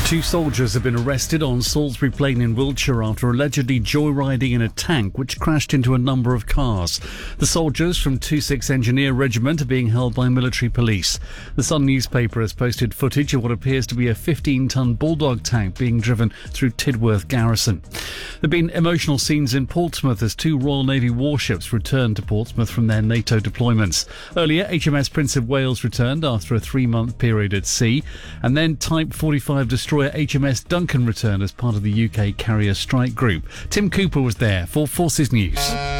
Two soldiers have been arrested on Salisbury Plain in Wiltshire after allegedly joyriding in a tank which crashed into a number of cars. The soldiers from 26 Engineer Regiment are being held by military police. The Sun newspaper has posted footage of what appears to be a 15-ton Bulldog tank being driven through Tidworth Garrison. There have been emotional scenes in Portsmouth as two Royal Navy warships returned to Portsmouth from their NATO deployments. Earlier, HMS Prince of Wales returned after a 3-month period at sea, and then Type 45 destroyer HMS Duncan returned as part of the UK carrier strike group. Tim Cooper was there for Forces News.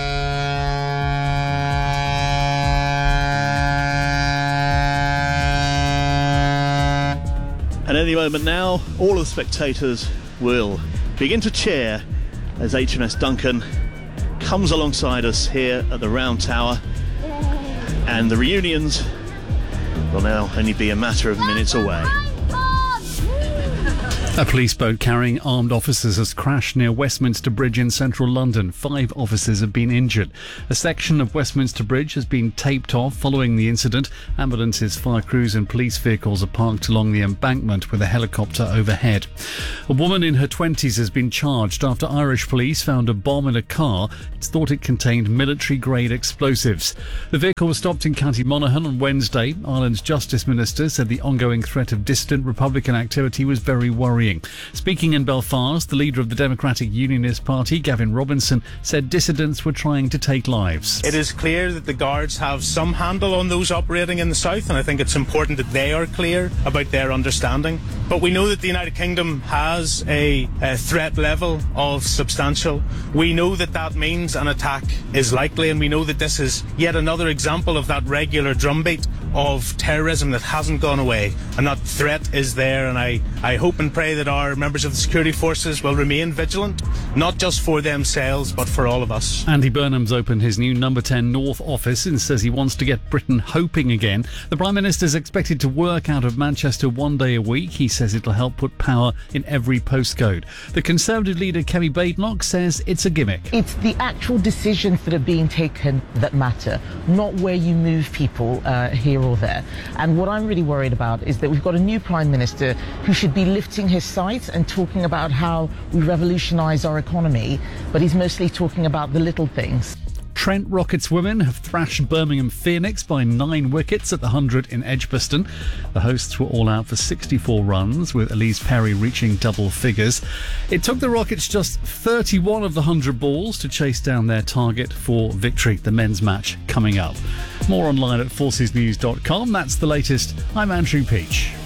And any moment now, all of the spectators will begin to cheer as HMS Duncan comes alongside us here at the Round Tower. And the reunions will now only be a matter of minutes away. A police boat carrying armed officers has crashed near Westminster Bridge in central London. 5 officers have been injured. A section of Westminster Bridge has been taped off following the incident. Ambulances, fire crews and police vehicles are parked along the embankment with a helicopter overhead. A woman in her 20s has been charged after Irish police found a bomb in a car. It's thought it contained military-grade explosives. The vehicle was stopped in County Monaghan on Wednesday. Ireland's Justice Minister said the ongoing threat of dissident Republican activity was very worrying. Speaking in Belfast, the leader of the Democratic Unionist Party, Gavin Robinson, said dissidents were trying to take lives. It is clear that the Guards have some handle on those operating in the south, and I think it's important that they are clear about their understanding. But we know that the United Kingdom has a threat level of substantial. We know that that means an attack is likely, and we know that this is yet another example of that regular drumbeat of terrorism that hasn't gone away, and that threat is there. And I hope and pray that our members of the security forces will remain vigilant, not just for themselves but for all of us. Andy Burnham's opened his new Number 10 North office and says he wants to get Britain hoping again. The Prime Minister is expected to work out of Manchester 1 day a week. He says it'll help put power in every postcode. The Conservative leader Kemi Badenoch says it's a gimmick. It's the actual decisions that are being taken that matter, not where you move people here or there. And what I'm really worried about is that we've got a new Prime Minister who should be lifting his sights and talking about how we revolutionise our economy, but he's mostly talking about the little things. Trent Rockets women have thrashed Birmingham Phoenix by 9 wickets at the 100 in Edgbaston. The hosts were all out for 64 runs, with Elise Perry reaching double figures. It took the Rockets just 31 of the 100 balls to chase down their target for victory. The men's match coming up. More online at forcesnews.com. That's the latest. I'm Andrew Peach.